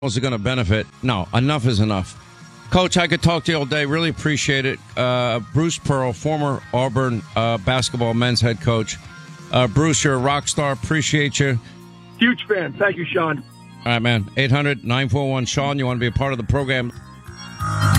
are going to benefit. No, enough is enough. Coach, I could talk to you all day. Really appreciate it. Bruce Pearl, former Auburn basketball men's head coach. Bruce, you're a rock star. Appreciate you. Huge fan. Thank you, Sean. All right, man. 800-941-SEAN. You want to be a part of the program?